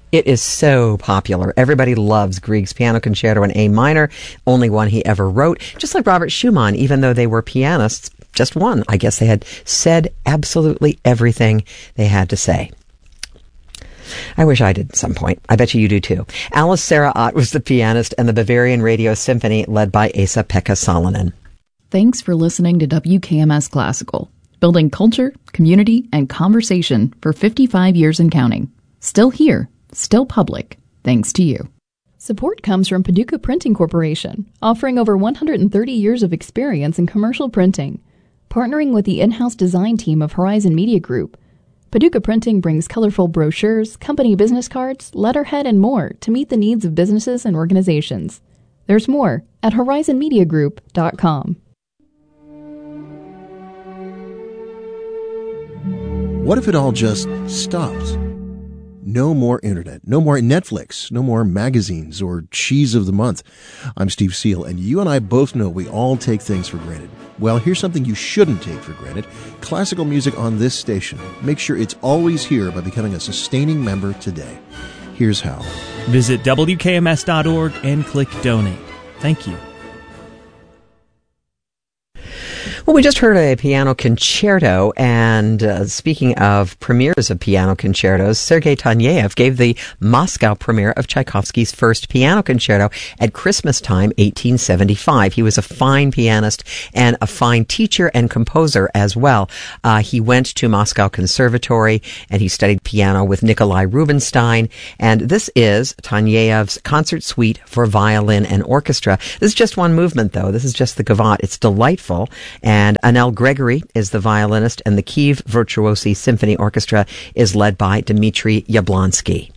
It is so popular. Everybody loves Grieg's Piano Concerto in A minor, only one he ever wrote. Just like Robert Schumann, even though they were pianists, just one. I guess they had said absolutely everything they had to say. I wish I did at some point. I bet you do too. Alice Sarah Ott was the pianist, and the Bavarian Radio Symphony led by Esa-Pekka Salonen. Thanks for listening to WKMS Classical, building culture, community, and conversation for 55 years and counting. Still here, still public, thanks to you. Support comes from Paducah Printing Corporation, offering over 130 years of experience in commercial printing. Partnering with the in-house design team of Horizon Media Group, Paducah Printing brings colorful brochures, company business cards, letterhead, and more to meet the needs of businesses and organizations. There's more at horizonmediagroup.com. What if it all just stopped? No more internet, no more Netflix, no more magazines or cheese of the month. I'm Steve Seal, and you and I both know we all take things for granted. Well, here's something you shouldn't take for granted. Classical music on this station. Make sure it's always here by becoming a sustaining member today. Here's how. Visit WKMS.org and click Donate. Thank you. Well, we just heard a piano concerto, and speaking of premieres of piano concertos, Sergei Taneyev gave the Moscow premiere of Tchaikovsky's first piano concerto at Christmas time, 1875. He was a fine pianist and a fine teacher and composer as well. He went to Moscow Conservatory, and he studied piano with Nikolai Rubinstein, and this is Taneyev's Concert Suite for Violin and Orchestra. This is just one movement, though. This is just the gavotte. It's delightful. And Anel Gregory is the violinist, and the Kiev Virtuosi Symphony Orchestra is led by Dmitry Yablonsky.